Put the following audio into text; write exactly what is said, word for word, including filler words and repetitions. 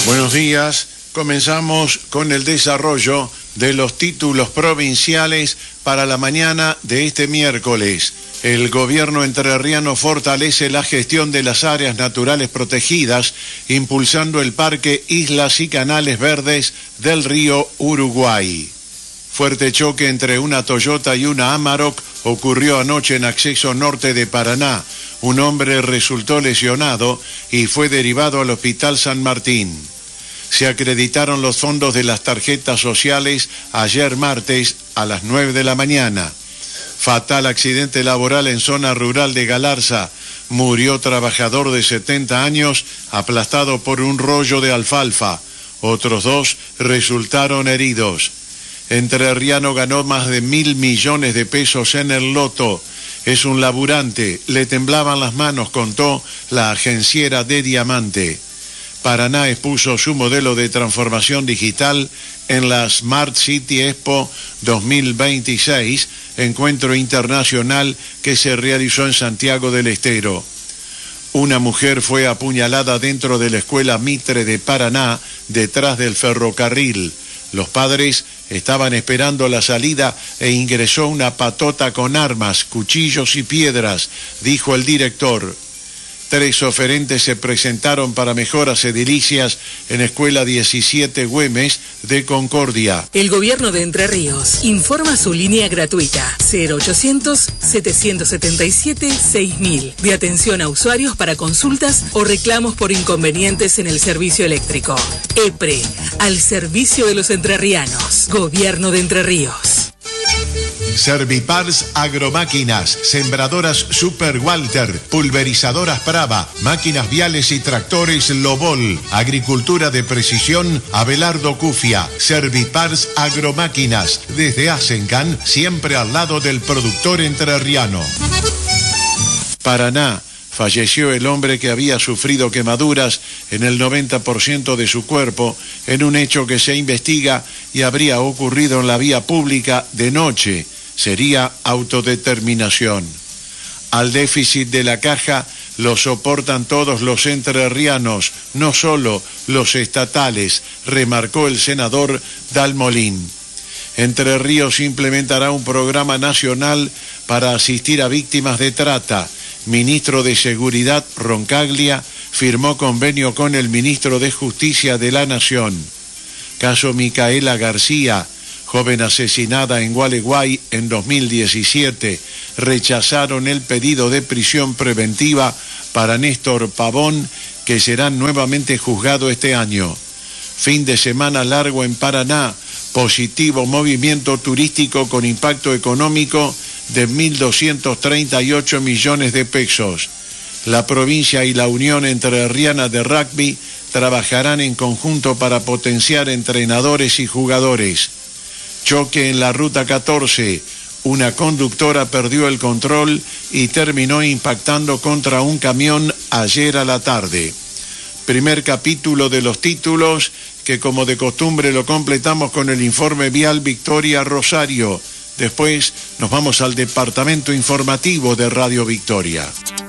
Buenos días, comenzamos con el desarrollo de los títulos provinciales para la mañana de este miércoles. El gobierno entrerriano fortalece la gestión de las áreas naturales protegidas, impulsando el Parque Islas y Canales Verdes del río Uruguay. Fuerte choque entre una Toyota y una Amarok ocurrió anoche en acceso norte de Paraná. Un hombre resultó lesionado y fue derivado al Hospital San Martín. Se acreditaron los fondos de las tarjetas sociales ayer martes a las nueve de la mañana. Fatal accidente laboral en zona rural de Galarza. Murió trabajador de setenta años aplastado por un rollo de alfalfa. Otros dos resultaron heridos. Entrerriano ganó más de mil millones de pesos en el loto. Es un laburante, le temblaban las manos, contó la agenciera de Diamante. Paraná expuso su modelo de transformación digital en la Smart City Expo dos mil veintiséis, encuentro internacional que se realizó en Santiago del Estero. Una mujer fue apuñalada dentro de la escuela Mitre de Paraná, detrás del ferrocarril. Los padres estaban esperando la salida e ingresó una patota con armas, cuchillos y piedras, dijo el director. Tres oferentes se presentaron para mejoras edilicias en Escuela diecisiete Güemes de Concordia. El gobierno de Entre Ríos informa su línea gratuita cero ochocientos, setecientos setenta y siete, seis mil de atención a usuarios para consultas o reclamos por inconvenientes en el servicio eléctrico. EPRE, al servicio de los entrerrianos. Gobierno de Entre Ríos. Servipars Agromáquinas, sembradoras Super Walter, pulverizadoras Brava, máquinas viales y tractores Lobol, agricultura de precisión Abelardo Cufia. Servipars Agromáquinas, desde Asencan, siempre al lado del productor entrerriano. Paraná. Falleció el hombre que había sufrido quemaduras en el noventa por ciento de su cuerpo en un hecho que se investiga y habría ocurrido en la vía pública de noche. Sería autodeterminación. Al déficit de la caja lo soportan todos los entrerrianos, no solo los estatales, remarcó el senador Dalmolín. Entre Ríos implementará un programa nacional para asistir a víctimas de trata. Ministro de Seguridad Roncaglia firmó convenio con el ministro de Justicia de la Nación. Caso Micaela García, joven asesinada en Gualeguay en dos mil diecisiete, rechazaron el pedido de prisión preventiva para Néstor Pavón, que será nuevamente juzgado este año. Fin de semana largo en Paraná, positivo movimiento turístico con impacto económico de mil doscientos treinta y ocho millones de pesos. La provincia y la Unión Entrerriana de Rugby trabajarán en conjunto para potenciar entrenadores y jugadores. Choque en la ruta catorce. Una conductora perdió el control y terminó impactando contra un camión ayer a la tarde. Primer capítulo de los títulos, que como de costumbre lo completamos con el informe vial Victoria Rosario. Después nos vamos al departamento informativo de Radio Victoria.